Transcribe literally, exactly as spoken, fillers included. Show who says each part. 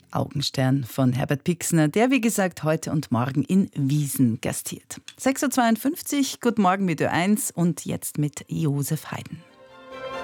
Speaker 1: Augenstern von Herbert Pixner, der wie gesagt heute und morgen in Wiesen gastiert. sechs Uhr zweiundfünfzig, guten Morgen mit Ö eins und jetzt mit Josef Haydn.